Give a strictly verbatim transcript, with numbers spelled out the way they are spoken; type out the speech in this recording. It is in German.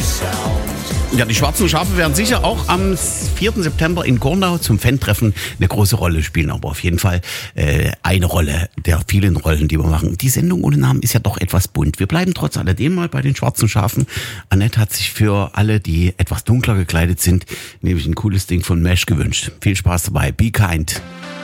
Ja, die Schwarzen Schafe werden sicher auch am vierten September in Gornau zum Fan-Treffen eine große Rolle spielen. Aber auf jeden Fall äh, eine Rolle der vielen Rollen, die wir machen. Die Sendung ohne Namen ist ja doch etwas bunt. Wir bleiben trotz alledem mal bei den Schwarzen Schafen. Annette hat sich für alle, die etwas dunkler gekleidet sind, nämlich ein cooles Ding von Mesh gewünscht. Viel Spaß dabei. Be kind.